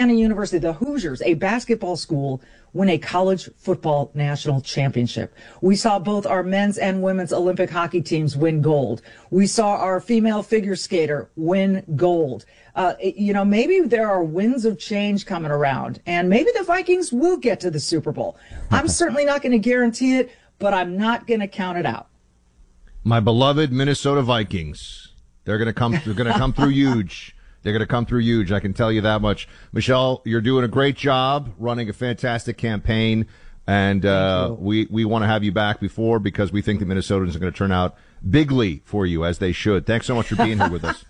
County University, the Hoosiers, a basketball school, win a college football national championship. We saw both our men's and women's Olympic hockey teams win gold. We saw our female figure skater win gold. Maybe there are winds of change coming around, and maybe the Vikings will get to the Super Bowl. I'm certainly not going to guarantee it, but I'm not going to count it out. My beloved Minnesota Vikings. They're going to come through huge. They're going to come through huge. I can tell you that much. Michelle, you're doing a great job running a fantastic campaign. And we want to have you back before because we think the Minnesotans are going to turn out bigly for you, as they should. Thanks so much for being here with us.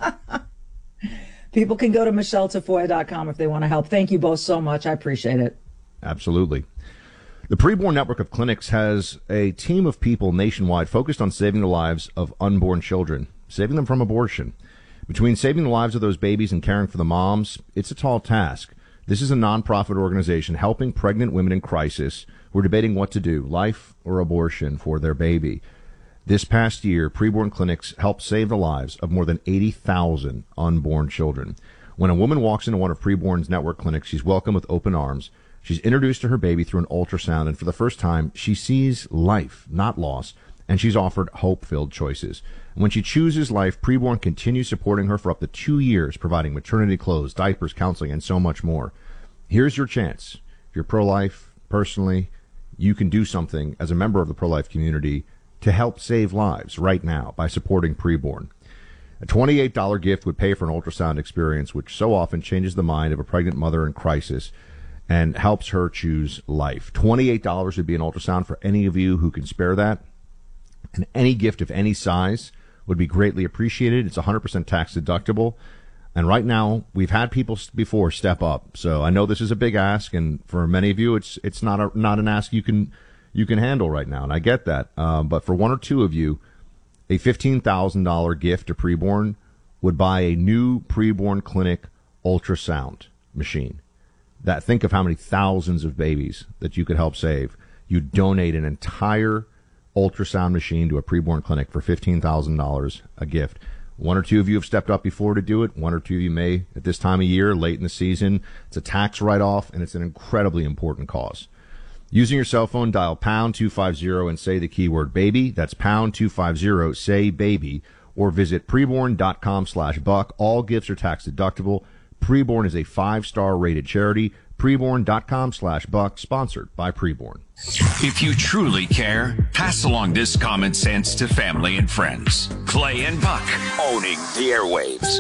People can go to michelletafoya.com if they want to help. Thank you both so much. I appreciate it. Absolutely. The Preborn Network of Clinics has a team of people nationwide focused on saving the lives of unborn children, saving them from abortion. Between saving the lives of those babies and caring for the moms, it's a tall task. This is a nonprofit organization helping pregnant women in crisis who are debating what to do, life or abortion, for their baby. This past year, Preborn Clinics helped save the lives of more than 80,000 unborn children. When a woman walks into one of Preborn's network clinics, she's welcomed with open arms. She's introduced to her baby through an ultrasound, and for the first time, she sees life, not loss, and she's offered hope-filled choices. When she chooses life, Preborn continues supporting her for up to 2 years, providing maternity clothes, diapers, counseling, and so much more. Here's your chance. If you're pro-life, personally, you can do something as a member of the pro-life community to help save lives right now by supporting Preborn. A $28 gift would pay for an ultrasound experience, which so often changes the mind of a pregnant mother in crisis and helps her choose life. $28 would be an ultrasound for any of you who can spare that. And any gift of any size would be greatly appreciated. It's 100% tax deductible. And right now, we've had people before step up. So I know this is a big ask, and for many of you, it's not an ask you can handle right now, and I get that. But for one or two of you, a $15,000 gift to Preborn would buy a new Preborn Clinic ultrasound machine. Think of how many thousands of babies that you could help save. You donate an entire ultrasound machine to a Preborn Clinic for $15,000 a gift. One or two of you have stepped up before to do it. One or two of you may at this time of year, late in the season. It's a tax write-off, and it's an incredibly important cause. Using your cell phone, dial pound 250 and say the keyword baby. That's pound 250, say baby, or visit preborn.com/buck. All gifts are tax deductible. Preborn is a 5-star rated charity. Preborn.com/buck, sponsored by Preborn. If you truly care, pass along this common sense to family and friends. Clay and Buck, owning the airwaves.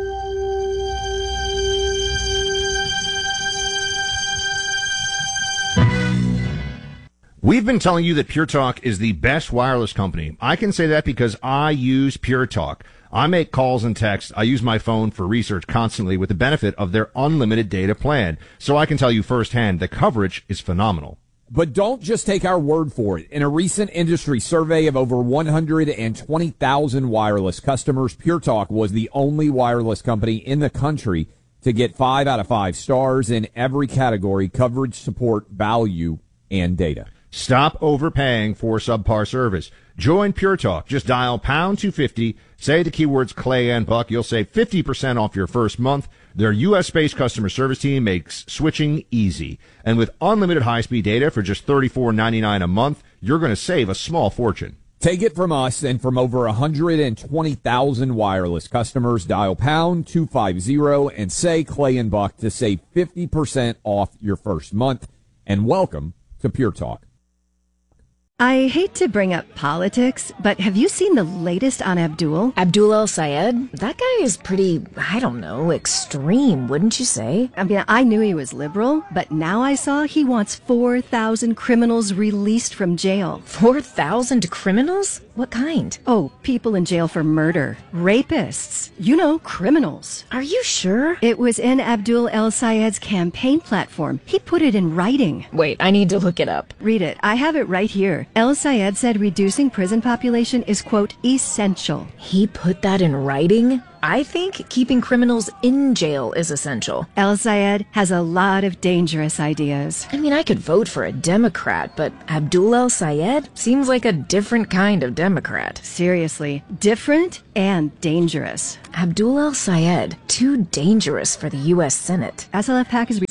We've been telling you that Pure Talk is the best wireless company. I can say that because I use Pure Talk. I make calls and texts. I use my phone for research constantly with the benefit of their unlimited data plan. So I can tell you firsthand, the coverage is phenomenal. But don't just take our word for it. In a recent industry survey of over 120,000 wireless customers, Pure Talk was the only wireless company in the country to get 5 out of 5 stars in every category: coverage, support, value, and data. Stop overpaying for subpar service. Join Pure Talk. Just dial pound 250, say the keywords Clay and Buck. You'll save 50% off your first month. Their U.S.-based customer service team makes switching easy. And with unlimited high-speed data for just $34.99 a month, you're going to save a small fortune. Take it from us and from over 120,000 wireless customers. Dial pound 250 and say Clay and Buck to save 50% off your first month. And welcome to Pure Talk. I hate to bring up politics, but have you seen the latest on Abdul? Abdul El-Sayed? That guy is pretty, extreme, wouldn't you say? I mean, I knew he was liberal, but now I saw he wants 4,000 criminals released from jail. 4,000 criminals? What kind? Oh, people in jail for murder. Rapists. You know, criminals. Are you sure? It was in Abdul El-Sayed's campaign platform. He put it in writing. Wait, I need to look it up. Read it. I have it right here. El-Sayed said reducing prison population is, quote, essential. He put that in writing? I think keeping criminals in jail is essential. El-Sayed has a lot of dangerous ideas. I mean, I could vote for a Democrat, but Abdul El-Sayed seems like a different kind of Democrat. Seriously, different and dangerous. Abdul El-Sayed, too dangerous for the U.S. Senate. SLF PAC is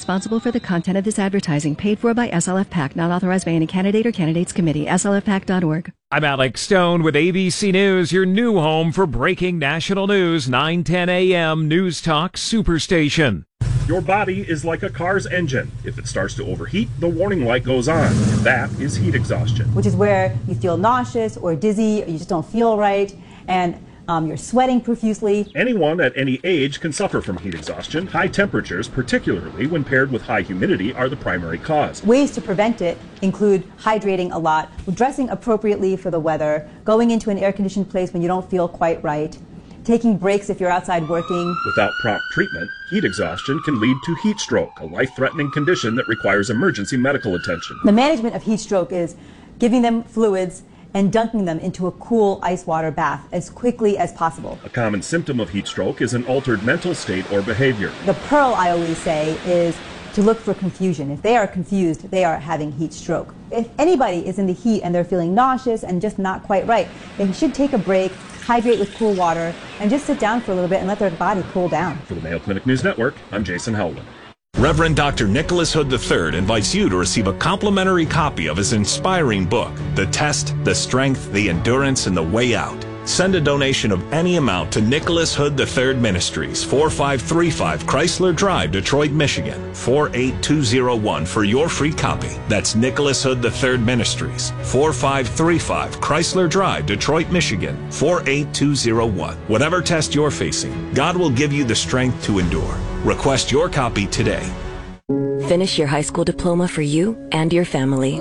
responsible for the content of this advertising, paid for by SLF PAC, not authorized by any candidate or candidates committee. slfpac.org. I'm Alex Stone with ABC News, your new home for breaking national news, 9:10 a.m. News Talk Superstation. Your body is like a car's engine. If it starts to overheat, the warning light goes on. That is heat exhaustion. Which is where you feel nauseous or dizzy, or you just don't feel right, and you're sweating profusely. Anyone at any age can suffer from heat exhaustion. High temperatures, particularly when paired with high humidity, are the primary cause. Ways to prevent it include hydrating a lot, dressing appropriately for the weather, going into an air-conditioned place when you don't feel quite right, taking breaks if you're outside working. Without prompt treatment, heat exhaustion can lead to heat stroke, a life-threatening condition that requires emergency medical attention. The management of heat stroke is giving them fluids and dunking them into a cool ice water bath as quickly as possible. A common symptom of heat stroke is an altered mental state or behavior. The pearl, I always say, is to look for confusion. If they are confused, they are having heat stroke. If anybody is in the heat and they're feeling nauseous and just not quite right, they should take a break, hydrate with cool water, and just sit down for a little bit and let their body cool down. For the Mayo Clinic News Network, I'm Jason Howland. Reverend Dr. Nicholas Hood III invites you to receive a complimentary copy of his inspiring book, The Test, the Strength, the Endurance, and the Way Out. Send a donation of any amount to Nicholas Hood III Ministries, 4535 Chrysler Drive, Detroit, Michigan, 48201 for your free copy. That's Nicholas Hood III Ministries, 4535 Chrysler Drive, Detroit, Michigan, 48201. Whatever test you're facing, God will give you the strength to endure. Request your copy today. Finish your high school diploma for you and your family.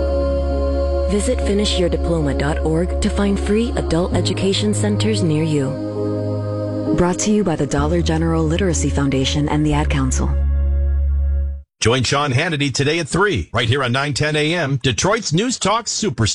Visit finishyourdiploma.org to find free adult education centers near you. Brought to you by the Dollar General Literacy Foundation and the Ad Council. Join Sean Hannity today at 3, right here on 9:10 a.m., Detroit's News Talk Superstation.